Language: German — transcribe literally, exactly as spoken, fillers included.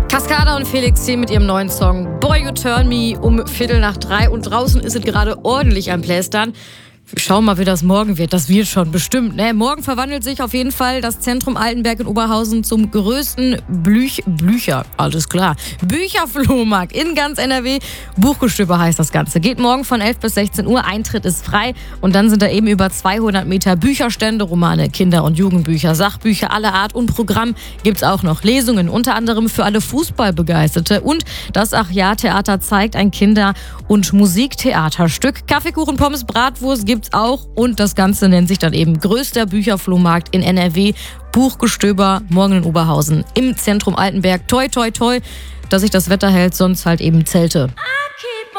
Cascada und Felix C. mit ihrem neuen Song Boy You Turn Me um Viertel nach drei. Und draußen ist es gerade ordentlich am Plästern. Schauen mal, wie das morgen wird. Das wird schon bestimmt. Ne? Morgen verwandelt sich auf jeden Fall das Zentrum Altenberg in Oberhausen zum größten Blüch, Blücher, alles klar, Bücherflohmarkt in ganz N R W. Buchgestöber heißt das Ganze. Geht morgen von elf bis sechzehn Uhr. Eintritt ist frei. Und dann sind da eben über zweihundert Meter Bücherstände, Romane, Kinder- und Jugendbücher, Sachbücher aller Art. Und Programm gibt's auch noch. Lesungen, unter anderem für alle Fußballbegeisterte. Und das Ach Ja Theater zeigt ein Kinder- und Musiktheaterstück. Kaffeekuchen, Pommes, Bratwurst gibt's auch. Und das Ganze nennt sich dann eben größter Bücherflohmarkt in N R W. Buchgestöber, morgen in Oberhausen im Zentrum Altenberg. Toi, toi, toi, dass sich das Wetter hält, sonst halt eben Zelte. Okay.